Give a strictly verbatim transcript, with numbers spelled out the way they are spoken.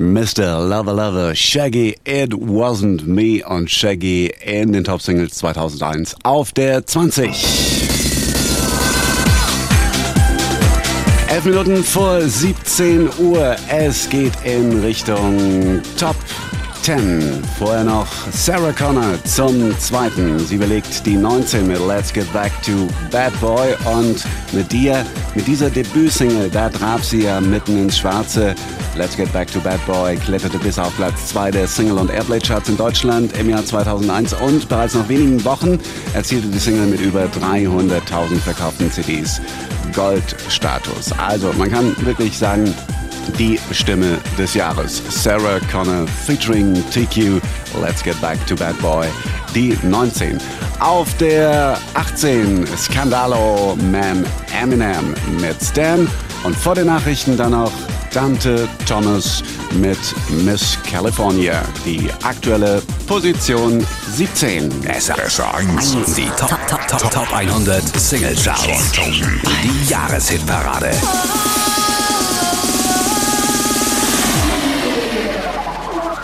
Mister Lover Lover, Shaggy, It Wasn't Me und Shaggy in den Top-Singles zweitausendeins auf der zwanzig. Elf Minuten vor siebzehn Uhr, es geht in Richtung Top zehn. Vorher noch Sarah Connor zum zweiten. Sie belegt die neunzehn mit Let's Get Back to Bad Boy und mit dir, mit dieser Debütsingle, da traf sie ja mitten ins Schwarze. Let's Get Back to Bad Boy kletterte bis auf Platz zwei der Single- und Airplay-Charts in Deutschland im Jahr zweitausendeins und bereits nach wenigen Wochen erzielte die Single mit über dreihunderttausend verkauften C Ds Goldstatus. Also man kann wirklich sagen, die Stimme des Jahres. Sarah Connor featuring T Q, Let's Get Back to Bad Boy, die neunzehn. Auf der achtzehn Scandalo Man Eminem mit Stan und vor den Nachrichten dann noch Dante Thomas mit Miss California, die aktuelle Position siebzehn. S R eins, die Top, Top, Top, Top hundert Single Charts. Die Jahreshitparade.